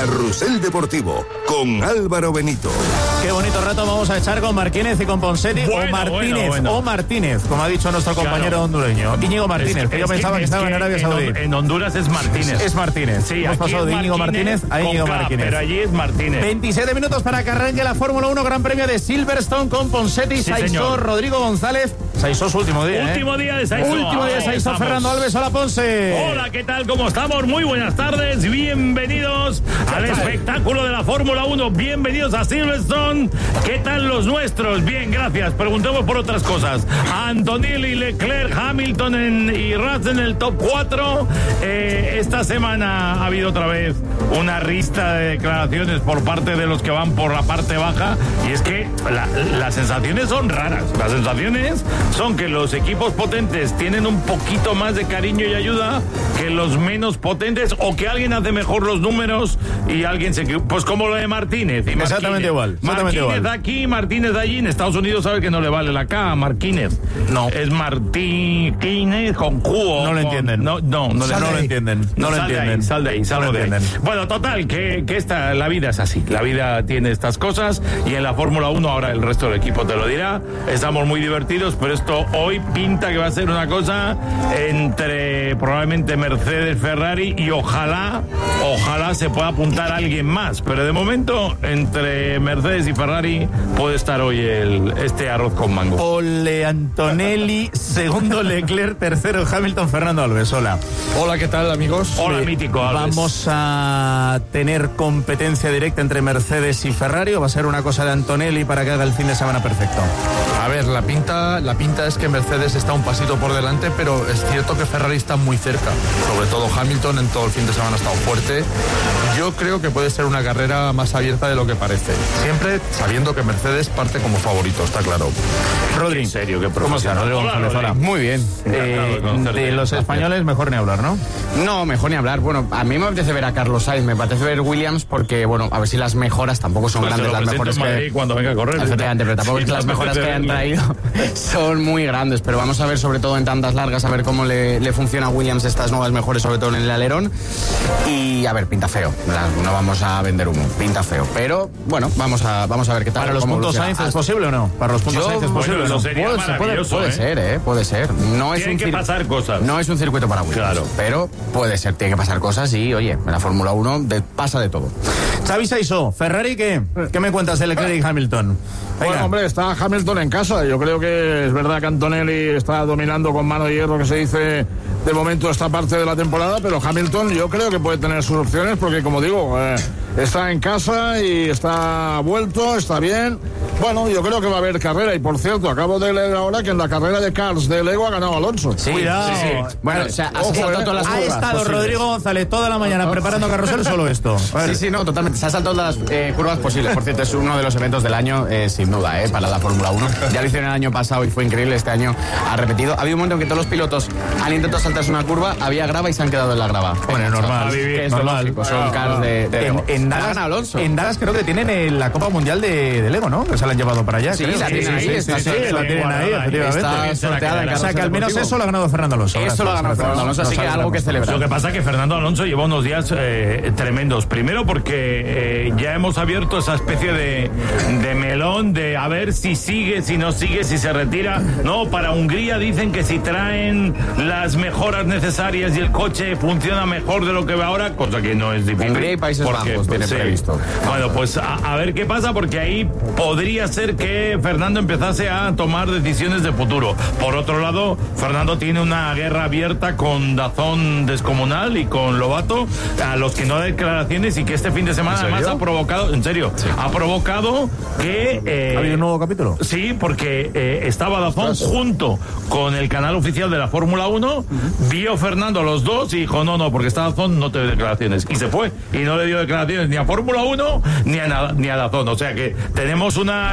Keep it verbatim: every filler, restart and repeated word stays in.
Carrusel Deportivo con Álvaro Benito. Qué bonito rato vamos a echar con Martínez y con Ponsetti. Bueno, o Martínez, bueno, bueno. o Martínez, como ha dicho nuestro compañero claro. hondureño. Íñigo Martínez, es, que yo es pensaba que, que estaba que en Arabia Saudí. En, en Honduras es Martínez. Es Martínez. Sí, hemos pasado de Íñigo Martínez, Martínez a Íñigo K, Martínez. Pero allí es Martínez. veintisiete minutos para que arranque la Fórmula uno Gran Premio de Silverstone con Ponsetti, sí, Saizó, Rodrigo González. Saizó su último día. Último ¿eh? día de Saizó. Último día de Saizó, Fernando Alves. Hola, Ponce. Hola, ¿qué tal? ¿Cómo estamos? Muy buenas tardes. Bienvenidos al espectáculo de la Fórmula uno. Bienvenidos a Silverstone. ¿Qué tal los nuestros? Bien, gracias. Preguntemos por otras cosas. Antonelli, Leclerc, Hamilton en, y Russell en el top cuatro. Eh, esta semana ha habido otra vez una rista de declaraciones por parte de los que van por la parte baja. Y es que la, las sensaciones son raras. Las sensaciones son que los equipos potentes tienen un poquito más de cariño y ayuda que los menos potentes, o que alguien hace mejor los números y alguien se... Pues como lo de Martínez. Y exactamente Martínez. igual. Exactamente Martínez igual. aquí, Martínez allí. En Estados Unidos sabe que no le vale la K a Martínez. No. Es Martínez con Q. No lo entienden. No, no, no, no lo entienden. No lo entienden. Sal de ahí, sal de ahí. Bueno, total, que, que esta, la vida es así. La vida tiene estas cosas y en la Fórmula uno, ahora el resto del equipo te lo dirá, estamos muy divertidos, pero esto hoy pinta que va a ser una cosa entre probablemente Mercedes, Ferrari y ojalá, ojalá se pueda apuntar a alguien más. Pero de momento, entre Mercedes y Ferrari puede estar hoy el, este arroz con mango. Ole Antonelli, segundo Leclerc, tercero Hamilton, Fernando Alves. Hola. Hola, ¿qué tal, amigos? Hola, eh, mítico Alves. ¿Vamos a tener competencia directa entre Mercedes y Ferrari o va a ser una cosa de Antonelli para que haga el fin de semana perfecto? A ver, la pinta, la pinta es que Mercedes está un pasito por delante, pero es cierto que Ferrari está muy cerca. Sobre todo Hamilton en todo el fin de semana ha estado fuerte. Yo creo que puede ser una carrera más abierta de lo que parece. Siempre sabiendo que Mercedes parte como favorito, está claro. Rodri, en serio, qué ¿cómo estás, Rodrigo González? Hola. Muy bien. Eh, de los españoles mejor ni hablar, ¿no? No, mejor ni hablar. Bueno, a mí me apetece ver a Carlos Sainz, me apetece ver Williams porque, bueno, a ver si las mejoras tampoco son Pues grandes, las mejores que... cuando venga a correr. Efectivamente, pero tampoco es que las mejoras que hayan traído son muy grandes, pero vamos a ver sobre todo en tandas largas, a ver cómo le, le funciona a Williams estas nuevas mejores, sobre todo en el alerón. Y a ver, pinta feo. No vamos a vender humo, pinta feo. Pero, bueno, vamos a, vamos a ver qué tal. ¿Para los puntos Sainz es posible o no? ¿Para los puntos Yo, Sainz es posible bueno, o no? sería Puede, puede, puede ¿eh? ser, ¿eh? Puede ser. No es Tienen un que cir... pasar cosas. No es un circuito para Williams. Claro. Pero puede ser, tiene que pasar cosas y, oye, en la Fórmula uno de, pasa de todo. Xavi Saizó, Ferrari, ¿qué? ¿Qué me cuentas de Leclerc y Hamilton? Venga. Bueno, hombre, está Hamilton en casa. Yo creo que es verdad que Antonelli está dominando con mano de hierro, que se dice de momento esta parte de la temporada, pero Hamilton yo creo que puede tener sus opciones porque, como digo, eh, está en casa y está vuelto, está bien. Bueno, yo creo que va a haber carrera. Y por cierto, acabo de leer ahora que en la carrera de Cars de Lego ha ganado Alonso. Sí, cuidado. Sí, sí. Bueno, o sea, ha Ojo, saltado eh. todas las Ha curvas estado posibles. Rodrigo González toda la mañana preparando carrusel solo esto. A ver. Sí, sí, no, totalmente. Se ha saltado todas las eh, curvas posibles. Por cierto, es uno de los eventos del año, eh, sin duda, eh, para la Fórmula uno. Ya lo hicieron el año pasado y fue increíble. Este año ha repetido. Ha habido un momento en que todos los pilotos han intentado saltarse una curva, había grava y se han quedado en la grava. Bueno, normal. Que es normal. lógico, son cars de, de En, Lego. en, Ha Dallas, ganado Alonso. en Dallas creo que tienen el- la Copa Mundial de, de Lego, ¿no? Que se la han llevado para allá. Sí, creo. la tienen ahí, sí, está sí, sí, sorteada, la tienen ahí, efectivamente. Está sorteada en O sea, que al carrusel menos deportivo. eso lo ha ganado Fernando Alonso. Eso lo ha ganado Fernando Alonso, así que algo que celebrar. Lo que pasa es que Fernando Alonso lleva unos días eh, tremendos. Primero porque eh, ya hemos abierto esa especie de, de melón de a ver si sigue, si no sigue, si se retira. No, para Hungría dicen que si traen las mejoras necesarias y el coche funciona mejor de lo que va ahora, cosa que no es difícil. Hungría y Países porque, Bajos tiene sí. previsto. Bueno, pues a, a ver qué pasa, porque ahí podría ser que Fernando empezase a tomar decisiones de futuro. Por otro lado, Fernando tiene una guerra abierta con Dazón descomunal y con Lobato, a los que no da declaraciones, y que este fin de semana además ha provocado, en serio, sí. ha provocado que... Eh, ¿Ha habido un nuevo capítulo? Sí, porque eh, estaba Dazón junto con el canal oficial de la Fórmula uno, uh-huh. vio Fernando los dos y dijo, no, no, porque está Dazón, no te doy declaraciones. Y se fue, y no le dio declaraciones ni a Fórmula uno ni a, ni a Dazón. O sea que tenemos una